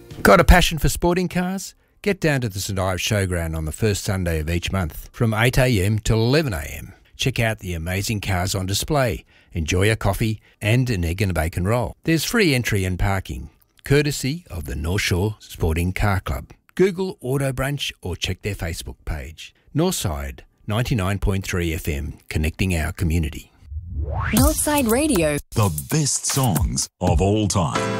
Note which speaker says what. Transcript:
Speaker 1: Got a passion for sporting cars? Get down to the St Ives Showground on the first Sunday of each month from 8am till 11am. Check out the amazing cars on display, enjoy a coffee and an egg and a bacon roll. There's free entry and parking, courtesy of the North Shore Sporting Car Club. Google Auto Brunch or check their Facebook page. Northside 99.3 FM, connecting our community.
Speaker 2: Northside Radio.
Speaker 3: The best songs of all time.